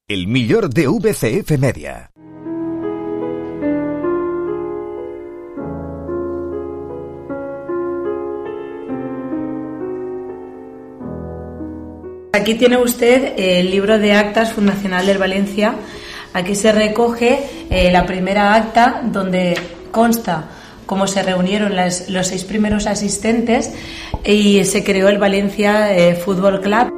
El millor de VCF Media. Aquí tiene usted el libro de actas fundacional del Valencia. Aquí se recoge la primera acta donde consta cómo se reunieron los 6 primeros asistentes y se creó el Valencia Fútbol Club.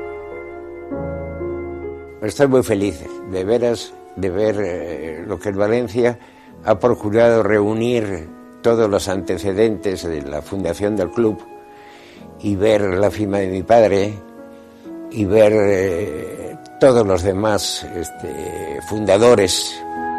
Estoy muy feliz de veras de ver lo que el Valencia ha procurado reunir todos los antecedentes de la fundación del club y ver la firma de mi padre y ver todos los demás fundadores.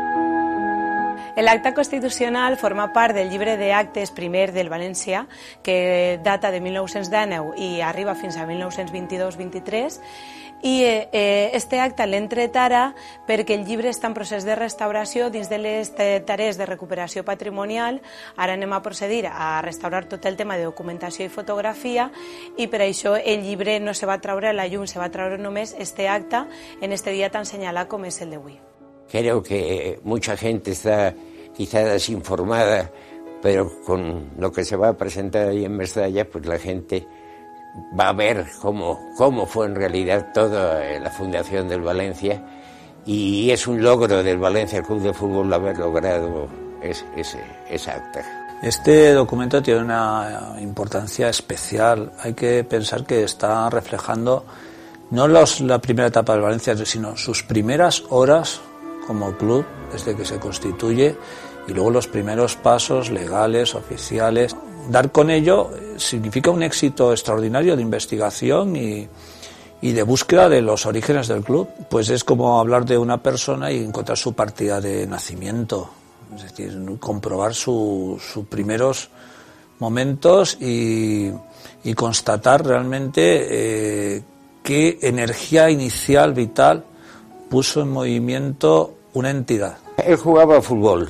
El acta constitucional forma part del llibre d'actes primer del València, que data de 1919 i arriba fins a 1922-23, i este acte l'hem tret ara perquè el llibre està en procés de restauració dins de les tarees de recuperació patrimonial. Ara anem a procedir a restaurar tot el tema de documentació i fotografia, i per això el llibre no se va traure a la llum, se va traure només este acte en este dia tan senyalat com és el d'avui. Creo que mucha gente está quizá desinformada, pero con lo que se va a presentar ahí en Mestalla, pues la gente va a ver cómo fue en realidad toda la fundación del Valencia, y es un logro del Valencia Club de Fútbol haber logrado esa acta. Este documento tiene una importancia especial. Hay que pensar que está reflejando no la primera etapa del Valencia, sino sus primeras horas como club desde que se constituye, y luego los primeros pasos legales, oficiales. Dar con ello significa un éxito extraordinario de investigación y de búsqueda de los orígenes del club. Pues es como hablar de una persona y encontrar su partida de nacimiento, es decir, comprobar sus primeros momentos y constatar realmente qué energía inicial, vital, puso en movimiento una entidad. Él jugaba fútbol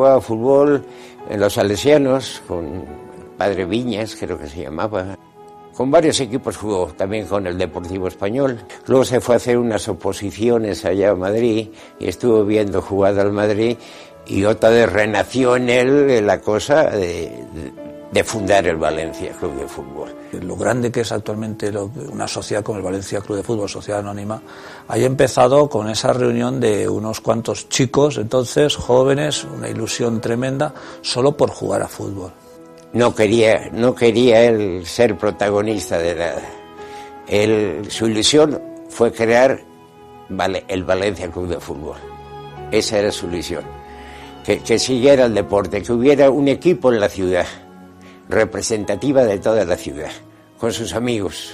en los Salesianos, con Padre Viñas, creo que se llamaba. Con varios equipos jugó, también con el Deportivo Español. Luego se fue a hacer unas oposiciones allá a Madrid y estuvo viendo jugar al Madrid, y otra vez renació en él la cosa de fundar el Valencia Club de Fútbol. Lo grande que es actualmente una sociedad como el Valencia Club de Fútbol, sociedad anónima, haya empezado con esa reunión de unos cuantos chicos, entonces jóvenes, una ilusión tremenda, solo por jugar a fútbol. No quería él ser protagonista de nada. Su ilusión fue crear el Valencia Club de Fútbol. Esa era su ilusión. Que siguiera el deporte, que hubiera un equipo en la ciudad, representativa de toda la ciudad, con sus amigos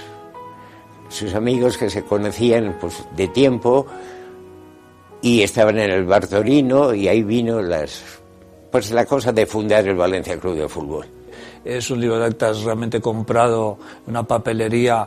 que se conocían pues de tiempo, y estaban en el Bartolino, y ahí vino la cosa de fundar el Valencia Club de Fútbol. Es un libro de actas realmente comprado en una papelería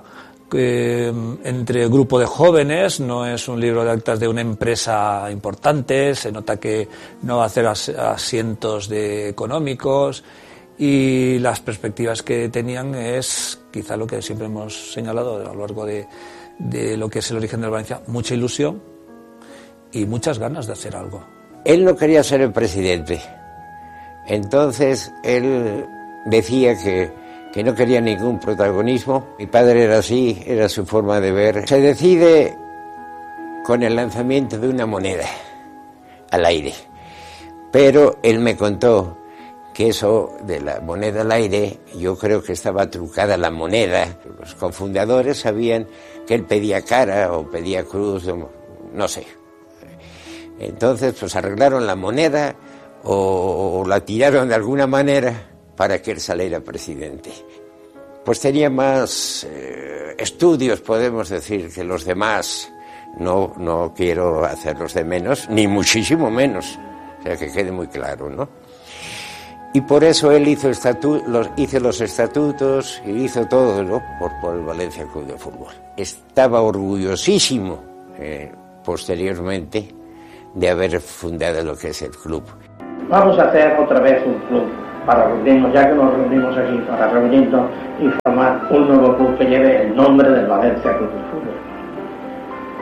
entre grupo de jóvenes, no es un libro de actas de una empresa importante, se nota que no va a hacer asientos económicos, y las perspectivas que tenían es quizá lo que siempre hemos señalado a lo largo de lo que es el origen del Valencia: mucha ilusión y muchas ganas de hacer algo. Él no quería ser el presidente, entonces él decía que no quería ningún protagonismo. Mi padre era así, era su forma de ver. Se decide con el lanzamiento de una moneda al aire, pero él me contó que eso de la moneda al aire, yo creo que estaba trucada la moneda. Los cofundadores sabían que él pedía cara o pedía cruz, no sé. Entonces pues arreglaron la moneda o la tiraron de alguna manera para que él saliera presidente. Pues tenía más estudios, podemos decir, que los demás. No quiero hacerlos de menos, ni muchísimo menos, o sea, que quede muy claro, ¿no? Y por eso él hizo los estatutos y hizo todo, ¿no? por el Valencia Club de Fútbol. Estaba orgullosísimo posteriormente de haber fundado lo que es el club. Vamos a hacer otra vez un club para reunirnos, ya que nos reunimos aquí, para reunirnos y formar un nuevo club que lleve el nombre del Valencia Club de Fútbol.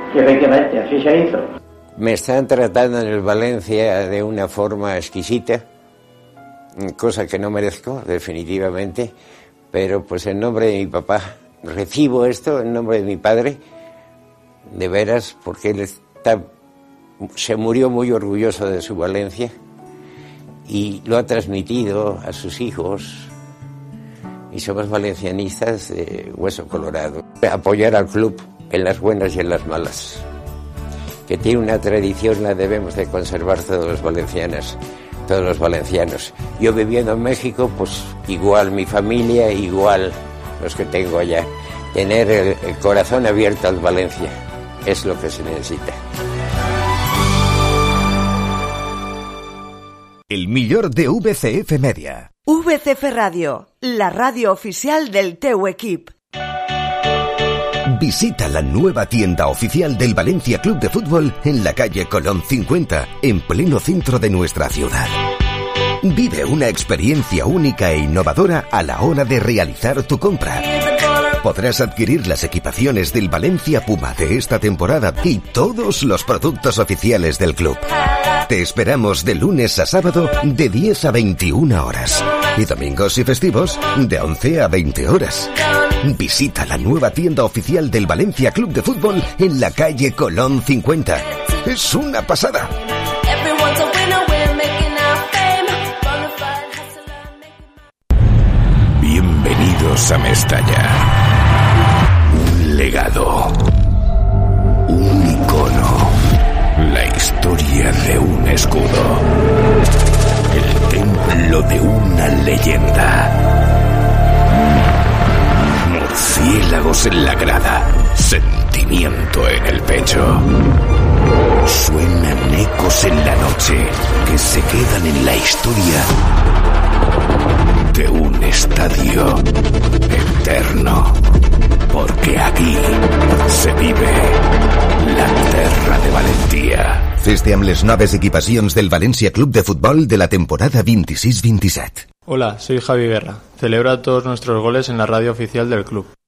Y efectivamente, así se hizo. Me están tratando en el Valencia de una forma exquisita, cosa que no merezco, definitivamente, pero pues en nombre de mi papá, recibo esto en nombre de mi padre, de veras, porque él se murió muy orgulloso de su Valencia y lo ha transmitido a sus hijos, y somos valencianistas de hueso colorado. Apoyar al club en las buenas y en las malas, que tiene una tradición, la debemos de conservar todos los valencianos. Yo viviendo en México, pues igual mi familia, igual los que tengo allá. Tener el corazón abierto al Valencia es lo que se necesita. El millor de VCF Media. VCF Radio, la radio oficial del teu equip. Visita la nueva tienda oficial del Valencia Club de Fútbol en la calle Colón 50, en pleno centro de nuestra ciudad. Vive una experiencia única e innovadora a la hora de realizar tu compra. Podrás adquirir las equipaciones del Valencia Puma de esta temporada y todos los productos oficiales del club. Te esperamos de lunes a sábado de 10 a 21 horas y domingos y festivos de 11 a 20 horas. Visita la nueva tienda oficial del Valencia Club de Fútbol en la calle Colón 50. ¡Es una pasada! Bienvenidos a Mestalla. Un legado. Un icono. La historia de un escudo. El templo de una leyenda. Murciélagos en la grada, sentimiento en el pecho. Suenan ecos en la noche que se quedan en la historia de un estadio eterno. Porque aquí se vive la terra de Valentía. Fes-te amb les noves equipacions del Valencia Club de Fútbol de la temporada 26-27. Hola, soy Javi Guerra. Celebra todos nuestros goles en la radio oficial del club.